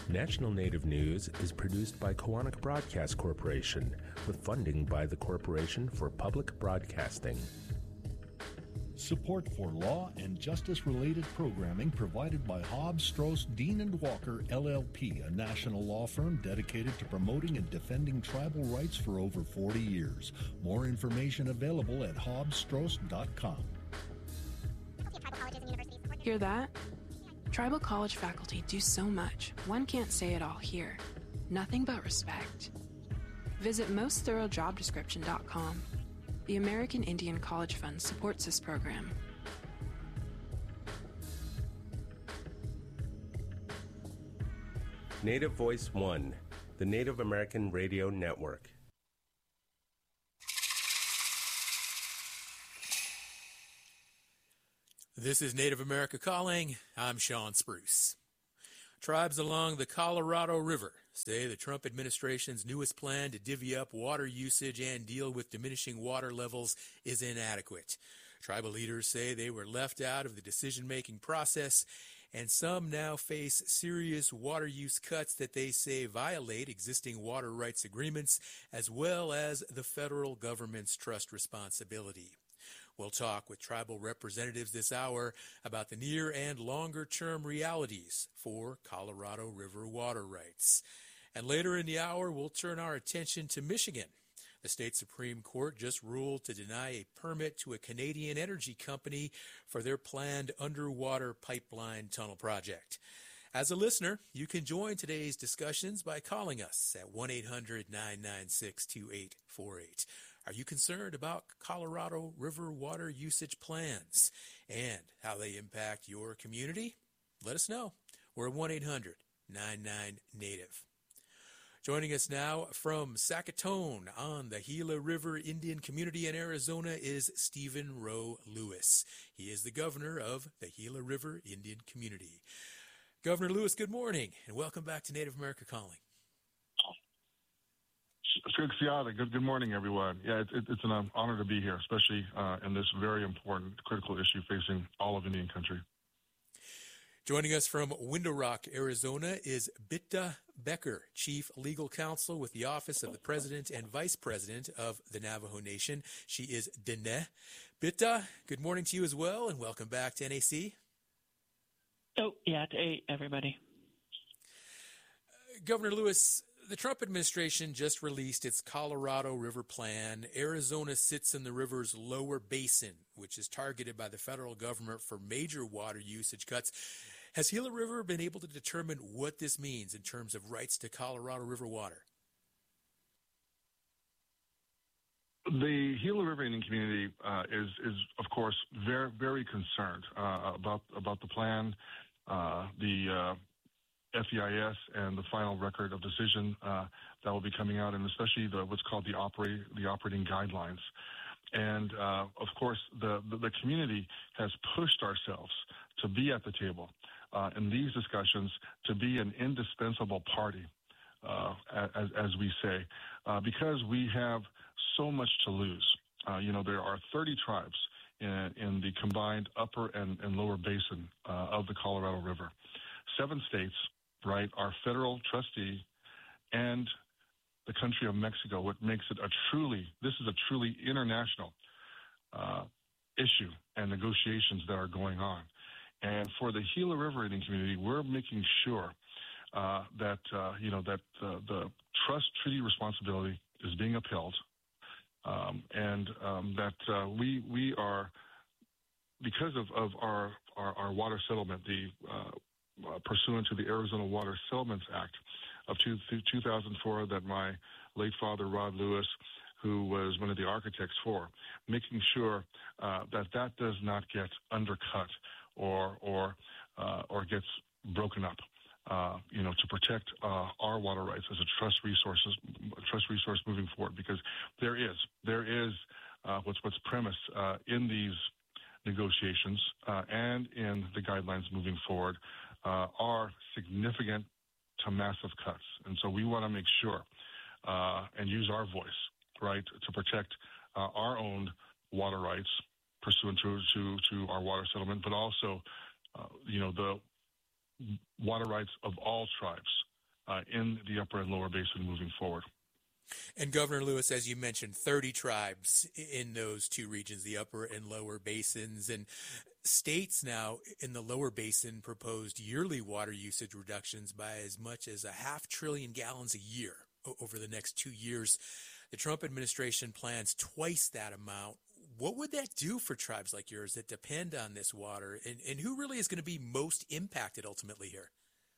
National Native News is produced by Koahnic Broadcast Corporation with funding by the Corporation for Public Broadcasting. Support for law and justice-related programming provided by Hobbs, Strauss, Dean & Walker, LLP, a national law firm dedicated to promoting and defending tribal rights for over 40 years. More information available at hobbsstrauss.com. Hear that? Tribal college faculty do so much, one can't say it all here. Nothing but respect. Visit mostthoroughdescription.com. The American Indian College Fund supports this program. Native Voice One, the Native American Radio Network. This is Native America Calling. I'm Sean Spruce. Tribes along the Colorado River say the Trump administration's newest plan to divvy up water usage and deal with diminishing water levels is inadequate. Tribal leaders say they were left out of the decision-making process, and some now face serious water use cuts that they say violate existing water rights agreements as well as the federal government's trust responsibility. We'll talk with tribal representatives this hour about the near and longer-term realities for Colorado River water rights. And later in the hour, we'll turn our attention to Michigan. The state Supreme Court just ruled to deny a permit to a Canadian energy company for their planned underwater pipeline tunnel project. As a listener, you can join today's discussions by calling us at 1-800-996-2848. Are you concerned about Colorado River water usage plans and how they impact your community? Let us know. We're at 1-800-99-NATIVE. Joining us now from Sackatone on the Gila River Indian Community in Arizona is Stephen Rowe Lewis. He is the governor of the Gila River Indian Community. Governor Lewis, good morning, and welcome back to Native America Calling. Good morning, everyone. Yeah, it's an honor to be here, especially in this very important, critical issue facing all of Indian country. Joining us from Window Rock, Arizona is Bitta Becker, Chief Legal Counsel with the Office of the President and Vice President of the Navajo Nation. She is Diné. Bitta, good morning to you as well, and welcome back to NAC. Oh, yeah, hey, everybody. Governor Lewis, the Trump administration just released its Colorado River plan. Arizona sits in the river's lower basin, which is targeted by the federal government for major water usage cuts. Has Gila River been able to determine what this means in terms of rights to Colorado River water? The Gila River Indian community is of course very, very concerned about the plan, the FEIS and the final record of decision that will be coming out, and especially what's called the operating guidelines. And of course, the community has pushed ourselves to be at the table in these discussions, to be an indispensable party, as we say, because we have so much to lose. There are 30 tribes in the combined upper and lower basin of the Colorado River. 7 states, right, our federal trustee, and the country of Mexico, what makes it this is a truly international issue and negotiations that are going on. And for the Gila River Indian community, we're making sure that the trust treaty responsibility is being upheld, and that we are, because of our water settlement, pursuant to the Arizona Water Settlements Act of 2004 that my late father, Rod Lewis, who was one of the architects for, making sure that does not get undercut or gets broken up, to protect our water rights as a trust resource moving forward, because there is what's premised in these negotiations and in the guidelines moving forward are significant to massive cuts. And so we want to make sure and use our voice, right, to protect our own water rights pursuant to our water settlement, but also, the water rights of all tribes in the upper and lower basin moving forward. And Governor Lewis, as you mentioned, 30 tribes in those two regions, the upper and lower basins. And states now in the lower basin proposed yearly water usage reductions by as much as 500 billion gallons a year over the next 2 years. The Trump administration plans twice that amount. What would that do for tribes like yours that depend on this water? And who really is going to be most impacted ultimately here?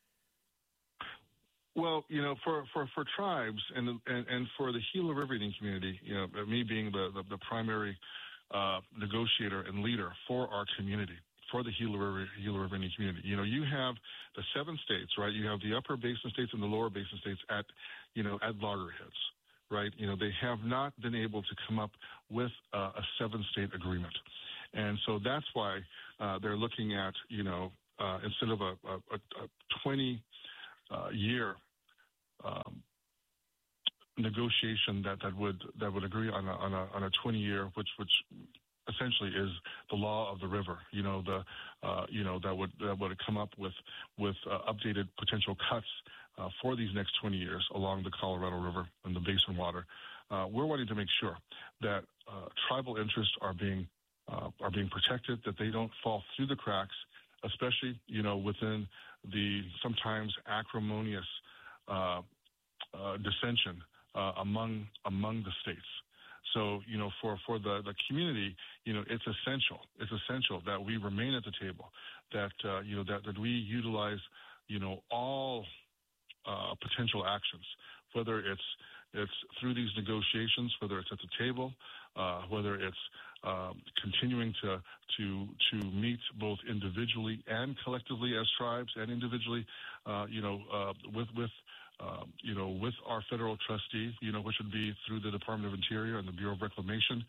Well, for tribes and for the Gila River Indian community, me being the primary negotiator and leader for our community, for the Gila River Indian community, you have the 7 states, right? You have the upper basin states and the lower basin states at loggerheads, right? They have not been able to come up with a 7-state agreement, and so that's why they're looking at instead of a 20 year negotiation that would agree on a 20-year, which essentially is the law of the river. That would come up with updated potential cuts for these next 20 years along the Colorado River and the basin water. We're wanting to make sure that tribal interests are being protected, that they don't fall through the cracks, especially within the sometimes acrimonious dissension among the states. So for the community, it's essential that we remain at the table, that that we utilize all potential actions, whether it's through these negotiations, whether it's at the table, whether it's continuing to meet both individually and collectively as tribes, and individually, with our federal trustee, which would be through the Department of Interior and the Bureau of Reclamation,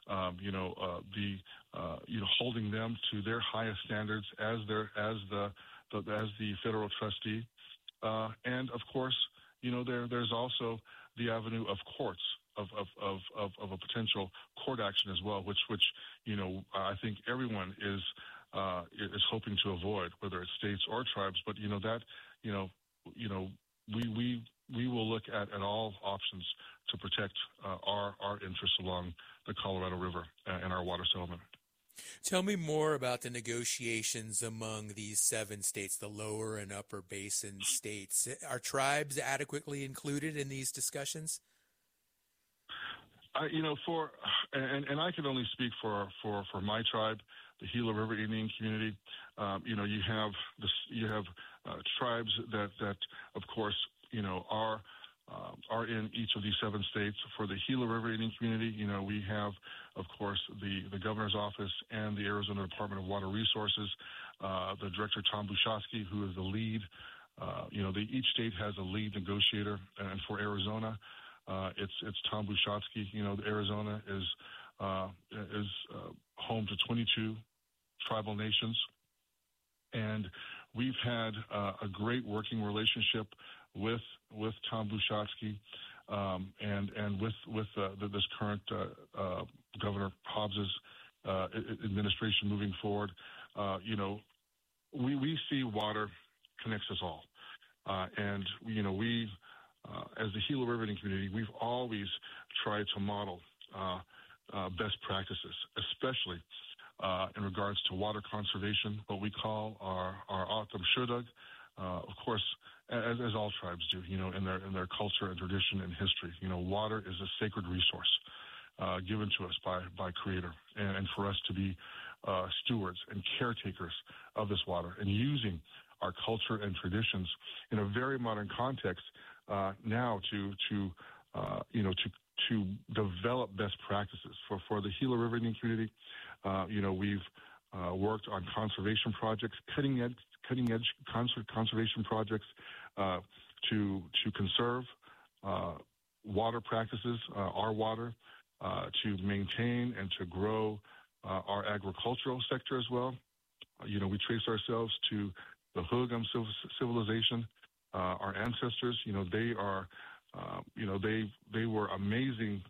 holding them to their highest standards as the federal trustee, and of course, there's also the avenue of courts, of a potential court action as well, which I think everyone is hoping to avoid, whether it's states or tribes. But we will look at all options to protect our interests along the Colorado River and our water settlement. Tell me more about the negotiations among these 7 states, the lower and upper basin states. Are tribes adequately included in these discussions? And I can only speak for my tribe, the Gila River Indian community. You have tribes that of course are in each of these 7 states. For the Gila River Indian community, we have, of course, the governor's office and the Arizona Department of Water Resources, the director, Tom Bushosky, who is the lead. Each state has a lead negotiator, and for Arizona, it's Tom Bushosky. Arizona is home to 22 tribal nations, and we've had a great working relationship with Tom Bushosky and with this current Governor Hobbs's administration moving forward. We see water connects us all, and we as the Gila River Indian community, we've always tried to model best practices, especially in regards to water conservation, what we call our Atam Shudug, of course, as all tribes do, in their culture and tradition and history. Water is a sacred resource given to us by Creator, and for us to be stewards and caretakers of this water, and using our culture and traditions in a very modern context now to develop best practices for the Gila River Indian community. We've worked on conservation projects, cutting edge conservation projects to conserve water practices, our water, to maintain and to grow our agricultural sector as well. We trace ourselves to the Hugam civilization. Our ancestors, they are, they were amazing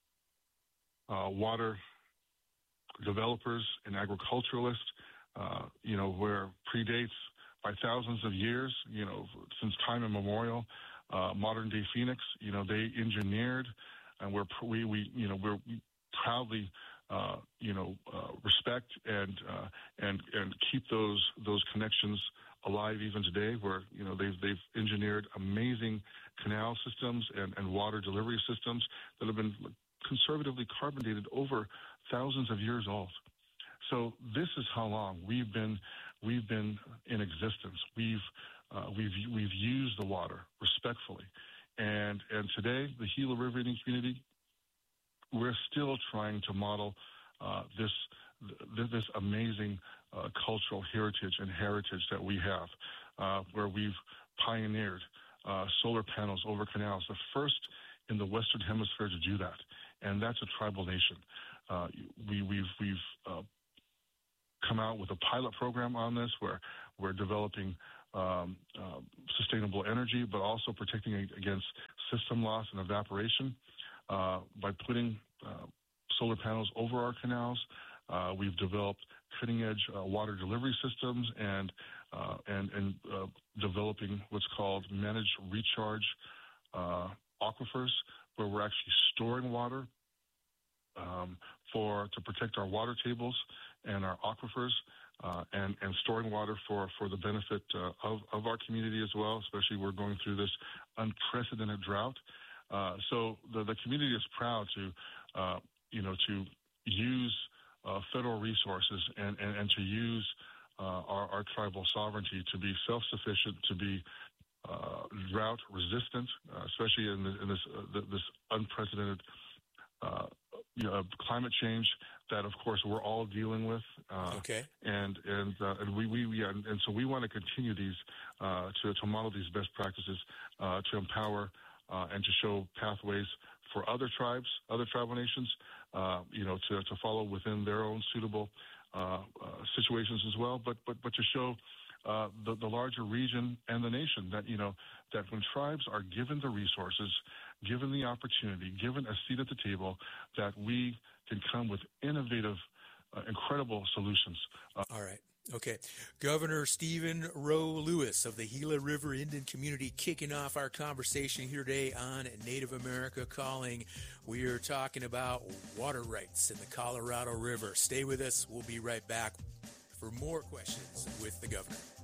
water developers and agriculturalists, where predates by thousands of years, since time immemorial. Modern day Phoenix, they engineered, and we proudly respect and keep those connections alive even today, where they've engineered amazing canal systems and water delivery systems that have been conservatively carbon dated over thousands of years old. So this is how long we've been in existence. We've used the water respectfully, and today the Gila River Indian community, we're still trying to model this amazing cultural heritage that we have, where we've pioneered solar panels over canals, the first in the Western Hemisphere to do that, and that's a tribal nation. We've come out with a pilot program on this, where we're developing sustainable energy, but also protecting against system loss and evaporation by putting solar panels over our canals. We've developed cutting-edge water delivery systems and developing what's called managed recharge aquifers, where we're actually storing water to protect our water tables and our aquifers, and storing water for the benefit of our community as well. Especially, we're going through this unprecedented drought. So the community is proud to use federal resources and to use our tribal sovereignty to be self-sufficient, to be drought resistant, especially in this unprecedented climate change that, of course, we're all dealing with. Okay. And so we want to continue these to model these best practices, to empower and to show pathways for other tribes, other tribal nations, to follow within their own suitable situations as well, but to show the larger region and the nation that when tribes are given the resources, given the opportunity, given a seat at the table, that we can come with innovative, incredible solutions. All right. Okay. Governor Stephen Rowe Lewis of the Gila River Indian Community kicking off our conversation here today on Native America Calling. We are talking about water rights in the Colorado River. Stay with us. We'll be right back for more questions with the governor.